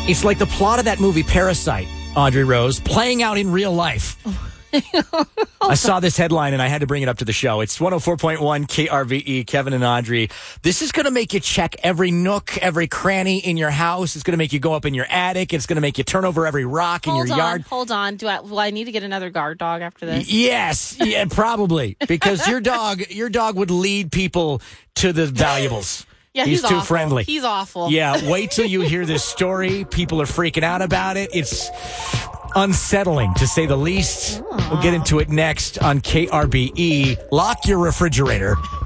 It's like the plot of that movie Parasite, Audrey Rose, playing out in real life. I saw this headline and I had to bring it up to the show. It's 104.1 KRVE, Kevin and Audrey. This is going to make you check every nook, every cranny in your house. It's going to make you go up in your attic. It's going to make you turn over every rock in your yard. Hold on. Will I need to get another guard dog after this? Yes. Yeah, probably. Because your dog would lead people to the valuables. Yeah, he's too awful. friendly. He's awful. Yeah, wait till you hear this story. People are freaking out about it. It's unsettling, to say the least. We'll get into it next on KRBE. Lock your refrigerator.